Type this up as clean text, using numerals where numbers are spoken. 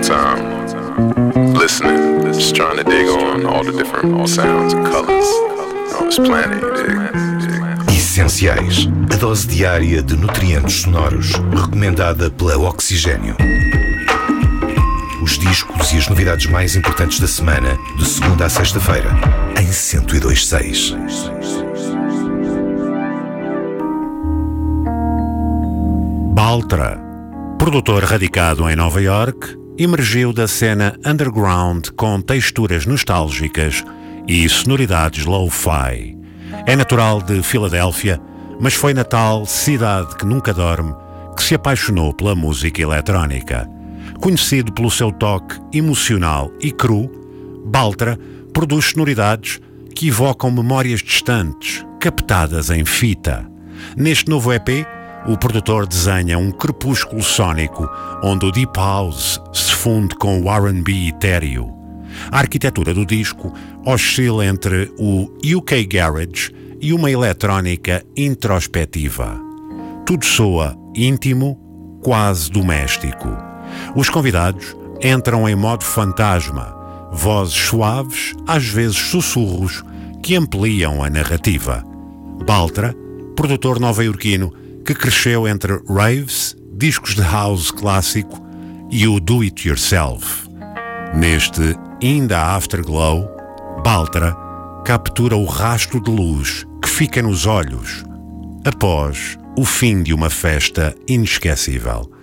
time, listening, just trying to dig on all the different sounds and colors on this planet, you dig? Essenciais, a dose diária de nutrientes sonoros, recomendada pela Oxigênio. Os discos e as novidades mais importantes da semana, de segunda a sexta-feira, em 102.6. Baltra, produtor radicado em Nova York, emergiu da cena underground com texturas nostálgicas e sonoridades lo-fi. É natural de Filadélfia, mas foi na tal cidade que nunca dorme que se apaixonou pela música eletrónica. Conhecido pelo seu toque emocional e cru, Baltra produz sonoridades que evocam memórias distantes, captadas em fita. Neste novo EP, o produtor desenha um crepúsculo sónico onde o Deep House se funde com o R&B etéreo. A arquitetura do disco oscila entre o UK Garage e uma eletrónica introspectiva. Tudo soa íntimo, quase doméstico. Os convidados entram em modo fantasma, vozes suaves, às vezes sussurros, que ampliam a narrativa. Baltra, produtor nova-iorquino que cresceu entre raves, discos de house clássico e o do-it-yourself. Neste In the Afterglow, Baltra captura o rastro de luz que fica nos olhos após o fim de uma festa inesquecível.